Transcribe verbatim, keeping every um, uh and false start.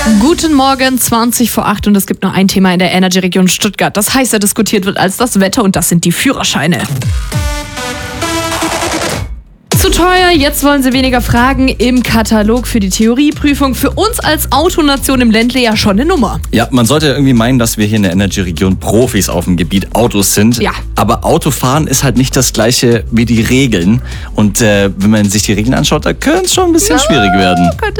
Guten Morgen, zwanzig vor acht und es gibt nur ein Thema in der Energy-Region Stuttgart, das heißer diskutiert wird als das Wetter und das sind die Führerscheine. Zu teuer, jetzt wollen sie weniger Fragen im Katalog für die Theorieprüfung. Für uns als Autonation im Ländle ja schon eine Nummer. Ja, man sollte ja irgendwie meinen, dass wir hier in der Energy-Region Profis auf dem Gebiet Autos sind. Ja. Aber Autofahren ist halt nicht das Gleiche wie die Regeln. Und äh, wenn man sich die Regeln anschaut, da könnte es schon ein bisschen Ja, schwierig werden.